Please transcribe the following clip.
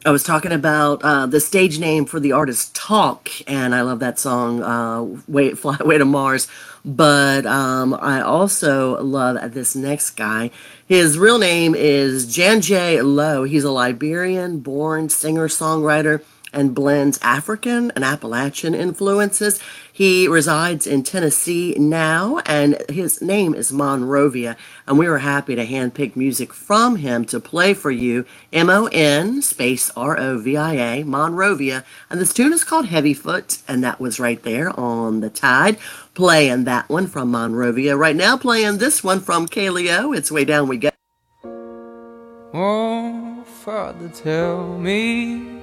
I was talking about the stage name for the artist Talk, and I love that song, Fly Away to Mars. But I also love this next guy. His real name is Janjay Lowe. He's a Liberian born singer songwriter and blends African and Appalachian influences. He resides in Tennessee now, and his name is Monrovia. And we were happy to handpick music from him to play for you. MON space ROVIA, Monrovia. And this tune is called Heavyfoot, and that was right there on the Tide. Playing that one from Monrovia. Right now, playing this one from Kaleo. It's Way Down We Go. Oh, Father, tell me